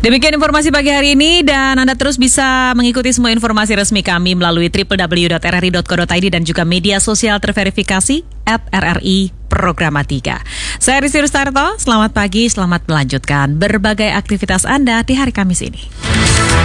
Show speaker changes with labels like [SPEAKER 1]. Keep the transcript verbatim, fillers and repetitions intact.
[SPEAKER 1] Demikian informasi pagi hari ini, dan Anda terus bisa mengikuti semua informasi resmi kami melalui w w w dot r r i dot co dot i d dan juga media sosial terverifikasi at R R I Programa tiga. Saya Rizky Rustarto, selamat pagi, selamat melanjutkan berbagai aktivitas Anda di hari Kamis ini.